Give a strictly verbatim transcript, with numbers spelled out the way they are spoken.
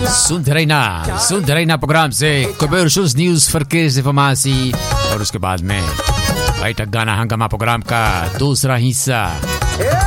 सुनते रहना सुनते रहना प्रोग्राम से कमर्शियल न्यूज फरकेज इंफॉर्मेशन और उसके बाद में बैठक गाना हंगामा प्रोग्राम का दूसरा हिस्सा